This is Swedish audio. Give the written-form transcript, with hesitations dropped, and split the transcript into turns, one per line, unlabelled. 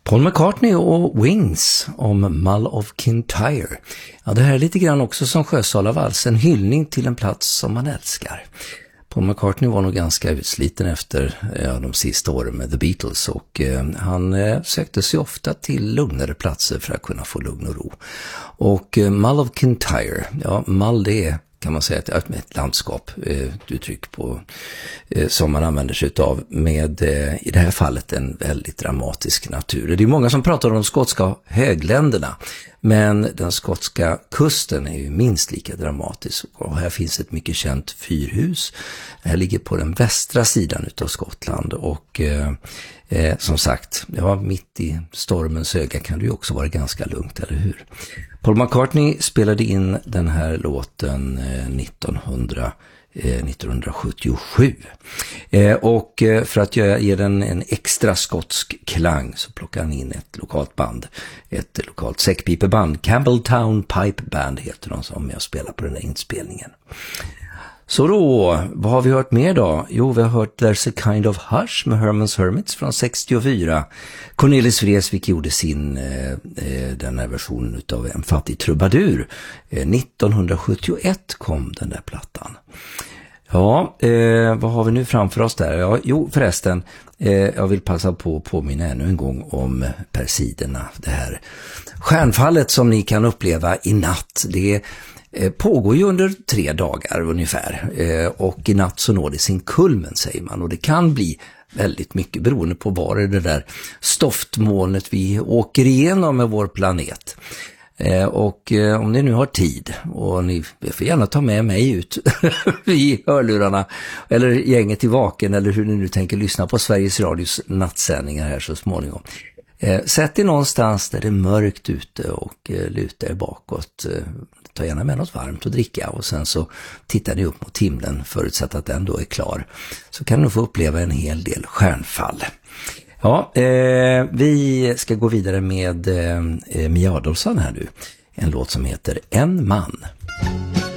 Paul McCartney och Wings om Mull of Kintyre. Ja, det här är lite grann också som Sjösalavals, en hyllning till en plats som man älskar. Paul McCartney var nog ganska utsliten efter de sista åren med The Beatles och han sökte sig ofta till lugnare platser för att kunna få lugn och ro. Och Mull of Kintyre, ja, Mull det är, kan man säga, ett landskap, ett uttryck på, som man använder sig av med, i det här fallet, en väldigt dramatisk natur. Det är många som pratar om de skotska högländerna, men den skotska kusten är ju minst lika dramatisk. Och här finns ett mycket känt fyrhus. Det här ligger på den västra sidan utav Skottland och som sagt, ja, mitt i stormens öga kan det ju också vara ganska lugnt, eller hur? Paul McCartney spelade in den här låten 1977. Och för att ge den en extra skotsk klang så plockade han in ett lokalt band, ett lokalt säckpipeband, Campbelltown Pipe Band heter de, som jag spelar på den här inspelningen. Så då, vad har vi hört mer då? Jo, vi har hört There's a Kind of Hush med Herman's Hermits från 64. Cornelis Vreeswijk gjorde den här versionen av En fattig trubadur. 1971 kom den där plattan. Ja, vad har vi nu framför oss där? Ja, jo, förresten, jag vill passa på att påminna ännu en gång om Persiderna. Det här stjärnfallet som ni kan uppleva i natt, det pågår ju under 3 dagar ungefär, och i natt så når det sin kulmen, säger man, och det kan bli väldigt mycket beroende på var det där stoftmolnet vi åker igenom med vår planet. Och om ni nu har tid, och ni får gärna ta med mig ut i hörlurarna eller gänget i Vaken, eller hur ni nu tänker lyssna på Sveriges Radios nattsändningar här så småningom. Sätt er någonstans där det är mörkt ute och luta er bakåt. Ta gärna med något varmt att dricka och sen så tittar ni upp mot himlen, förutsatt att den då är klar. Så kan ni få uppleva en hel del stjärnfall. Ja, vi ska gå vidare med Mia Adolfsson här nu. En låt som heter En man.